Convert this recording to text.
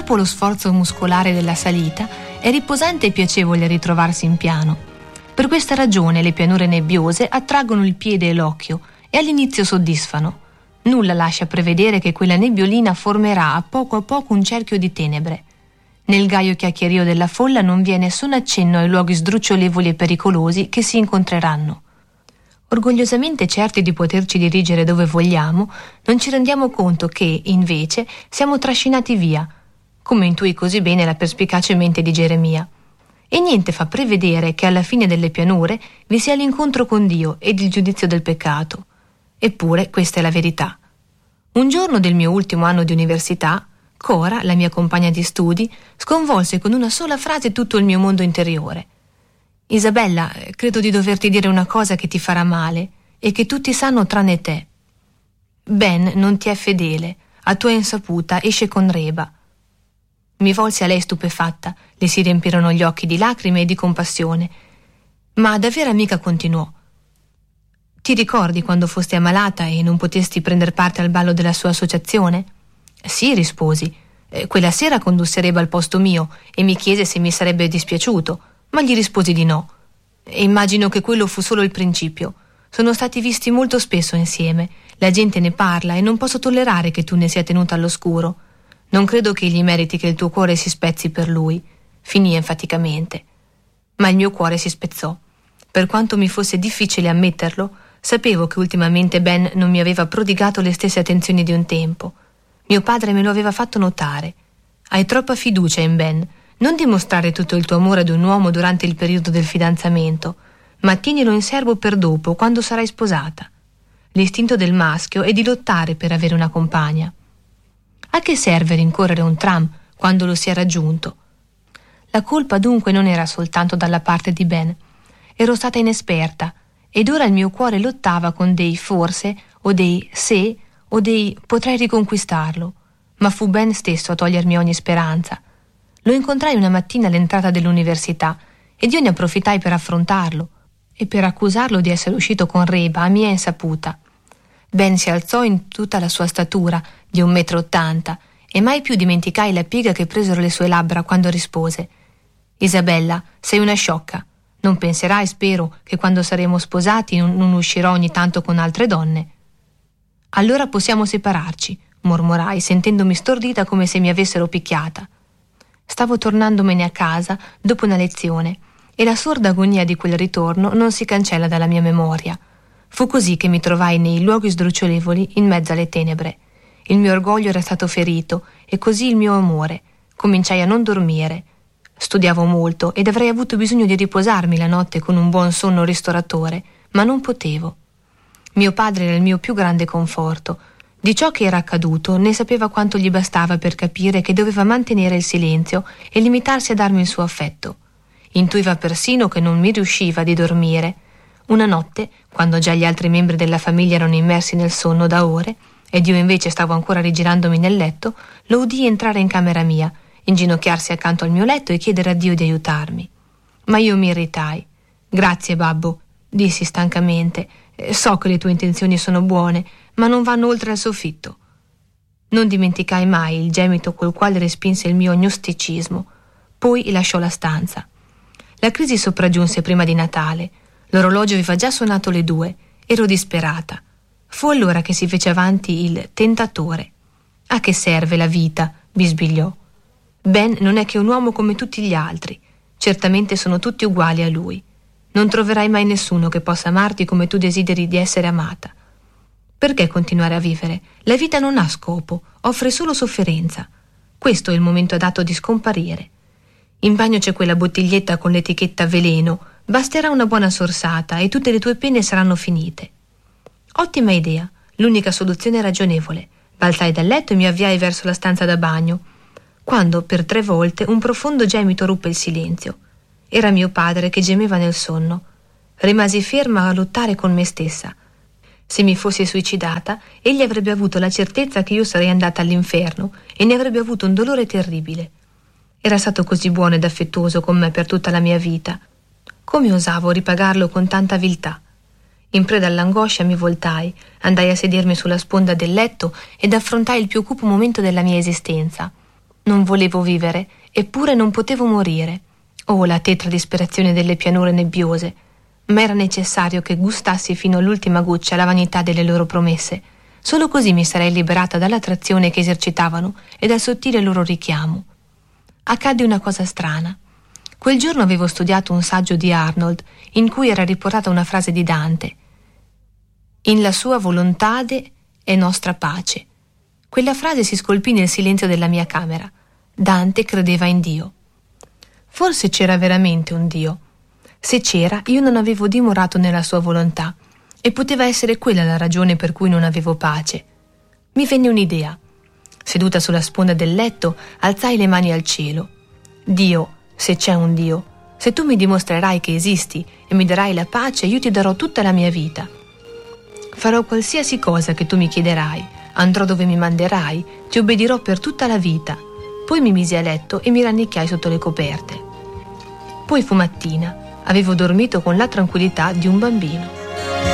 dopo lo sforzo muscolare della salita, è riposante e piacevole ritrovarsi in piano. Per questa ragione le pianure nebbiose attraggono il piede e l'occhio e all'inizio soddisfano. Nulla lascia prevedere che quella nebbiolina formerà a poco un cerchio di tenebre. Nel gaio chiacchierio della folla non vi è nessun accenno ai luoghi sdrucciolevoli e pericolosi che si incontreranno. Orgogliosamente certi di poterci dirigere dove vogliamo, non ci rendiamo conto che, invece, siamo trascinati via, come intuì così bene la perspicace mente di Geremia. E niente fa prevedere che alla fine delle pianure vi sia l'incontro con Dio ed il giudizio del peccato. Eppure questa è la verità. Un giorno del mio ultimo anno di università, Cora, la mia compagna di studi, sconvolse con una sola frase tutto il mio mondo interiore. «Isabella, credo di doverti dire una cosa che ti farà male e che tutti sanno tranne te. Ben non ti è fedele, a tua insaputa esce con Reba». Mi volsi a lei stupefatta, le si riempirono gli occhi di lacrime e di compassione. Ma da vera amica continuò. «Ti ricordi quando fosti ammalata e non potesti prender parte al ballo della sua associazione?» «Sì», risposi. «Quella sera condusse Reba al posto mio e mi chiese se mi sarebbe dispiaciuto, ma gli risposi di no. E immagino che quello fu solo il principio. Sono stati visti molto spesso insieme, la gente ne parla e non posso tollerare che tu ne sia tenuta all'oscuro. Non credo che egli meriti che il tuo cuore si spezzi per lui», finì enfaticamente. Ma il mio cuore si spezzò. Per quanto mi fosse difficile ammetterlo, sapevo che ultimamente Ben non mi aveva prodigato le stesse attenzioni di un tempo. Mio padre me lo aveva fatto notare. «Hai troppa fiducia in Ben. Non dimostrare tutto il tuo amore ad un uomo durante il periodo del fidanzamento, ma tienilo in serbo per dopo, quando sarai sposata. L'istinto del maschio è di lottare per avere una compagna. A che serve rincorrere un tram quando lo si è raggiunto?» La colpa dunque non era soltanto dalla parte di Ben. Ero stata inesperta ed ora il mio cuore lottava con dei forse o dei se o dei potrei riconquistarlo, ma fu Ben stesso a togliermi ogni speranza. Lo incontrai una mattina all'entrata dell'università ed io ne approfittai per affrontarlo e per accusarlo di essere uscito con Reba a mia insaputa. Ben si alzò in tutta la sua statura di 1,80 m e mai più dimenticai la piega che presero le sue labbra quando rispose: «Isabella, sei una sciocca. Non penserai, spero, che quando saremo sposati non uscirò ogni tanto con altre donne?» «Allora possiamo separarci», mormorai, sentendomi stordita come se mi avessero picchiata. Stavo tornandomene a casa dopo una lezione e la sorda agonia di quel ritorno non si cancella dalla mia memoria. Fu così che mi trovai nei luoghi sdrucciolevoli in mezzo alle tenebre. Il mio orgoglio era stato ferito e così il mio amore. Cominciai a non dormire. Studiavo molto ed avrei avuto bisogno di riposarmi la notte con un buon sonno ristoratore, ma non potevo. Mio padre era il mio più grande conforto. Di ciò che era accaduto ne sapeva quanto gli bastava per capire che doveva mantenere il silenzio e limitarsi a darmi il suo affetto. Intuiva persino che non mi riusciva di dormire. Una notte, quando già gli altri membri della famiglia erano immersi nel sonno da ore ed io invece stavo ancora rigirandomi nel letto, lo udii entrare in camera mia, inginocchiarsi accanto al mio letto e chiedere a Dio di aiutarmi. Ma io mi irritai. «Grazie, babbo», dissi stancamente. «So che le tue intenzioni sono buone, ma non vanno oltre al soffitto». Non dimenticai mai il gemito col quale respinse il mio gnosticismo. Poi lasciò la stanza. La crisi sopraggiunse prima di Natale. L'orologio aveva già suonato le 2. Ero disperata. Fu allora che si fece avanti il tentatore. «A che serve la vita?» bisbigliò. «Ben non è che un uomo come tutti gli altri. Certamente sono tutti uguali a lui. Non troverai mai nessuno che possa amarti come tu desideri di essere amata. Perché continuare a vivere? La vita non ha scopo, offre solo sofferenza. Questo è il momento adatto di scomparire. In bagno c'è quella bottiglietta con l'etichetta veleno. Basterà una buona sorsata e tutte le tue pene saranno finite». Ottima idea, l'unica soluzione ragionevole. Balzai dal letto e mi avviai verso la stanza da bagno, quando per 3 volte un profondo gemito ruppe il silenzio. Era mio padre che gemeva nel sonno. Rimasi ferma a lottare con me stessa. Se mi fossi suicidata, egli avrebbe avuto la certezza che io sarei andata all'inferno e ne avrebbe avuto un dolore terribile. Era stato così buono ed affettuoso con me per tutta la mia vita. Come osavo ripagarlo con tanta viltà? In preda all'angoscia mi voltai, andai a sedermi sulla sponda del letto ed affrontai il più cupo momento della mia esistenza. Non volevo vivere, eppure non potevo morire. Oh, la tetra disperazione delle pianure nebbiose! Ma era necessario che gustassi fino all'ultima goccia la vanità delle loro promesse. Solo così mi sarei liberata dall'attrazione che esercitavano e dal sottile loro richiamo. Accadde una cosa strana. Quel giorno avevo studiato un saggio di Arnold in cui era riportata una frase di Dante: «In la sua volontade è nostra pace». Quella frase si scolpì nel silenzio della mia camera. Dante credeva in Dio. Forse c'era veramente un Dio. Se c'era, io non avevo dimorato nella sua volontà, e poteva essere quella la ragione per cui non avevo pace. Mi venne un'idea. Seduta sulla sponda del letto, alzai le mani al cielo. Dio, se c'è un Dio, se tu mi dimostrerai che esisti e mi darai la pace, io ti darò tutta la mia vita. Farò qualsiasi cosa che tu mi chiederai, andrò dove mi manderai, ti obbedirò per tutta la vita. Poi mi misi a letto e mi rannicchiai sotto le coperte. Poi fu mattina, avevo dormito con la tranquillità di un bambino.